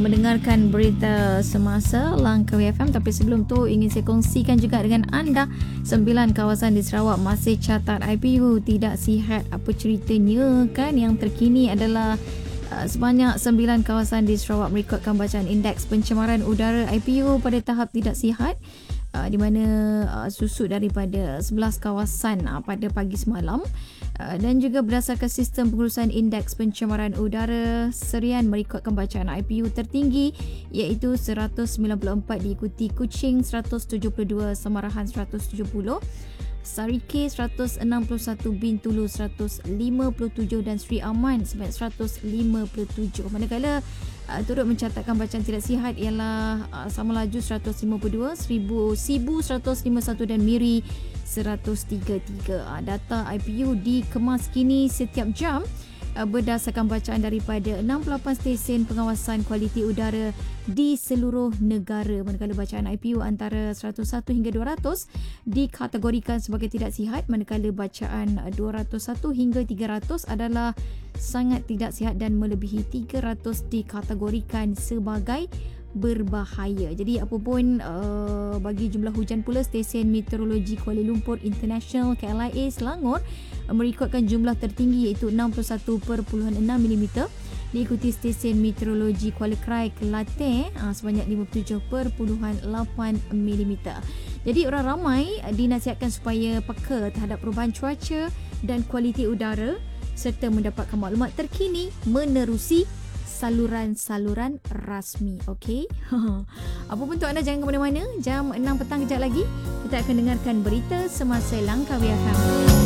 mendengarkan berita semasa Langkawi FM. Tapi sebelum tu ingin saya kongsikan juga dengan anda 9 kawasan di Sarawak masih catat IPU tidak sihat. Apa ceritanya kan? Yang terkini adalah sebanyak 9 kawasan di Sarawak merekodkan bacaan indeks pencemaran udara IPU pada tahap tidak sihat, di mana susut daripada 11 kawasan pada pagi semalam. Dan juga berdasarkan sistem pengurusan indeks pencemaran udara, Serian merekodkan bacaan IPU tertinggi iaitu 194, diikuti Kuching 172, Samarahan 170, Sarike 161, Bintulu 157 dan Sri Aman sebanyak 157. Manakala turut mencatatkan bacaan tidak sihat ialah Samalaju 152, Sibu 151 dan Miri 133. Data IPU dikemas kini setiap jam berdasarkan bacaan daripada 68 stesen pengawasan kualiti udara di seluruh negara. Manakala bacaan IPU antara 101 hingga 200 dikategorikan sebagai tidak sihat, manakala bacaan 201 hingga 300 adalah sangat tidak sihat dan melebihi 300 dikategorikan sebagai berbahaya. Jadi apapun bagi jumlah hujan pula, stesen meteorologi Kuala Lumpur International KLIA Selangor merekodkan jumlah tertinggi iaitu 61.6 mm, diikuti stesen meteorologi Kuala Krai Kelantan sebanyak 57.8 mm. Jadi orang ramai dinasihatkan supaya peka terhadap perubahan cuaca dan kualiti udara serta mendapatkan maklumat terkini menerusi saluran-saluran rasmi. Okey. Apa pun untuk anda, jangan ke mana-mana. Jam 6 petang kejap lagi kita akan dengarkan berita semasa Langkawi FM.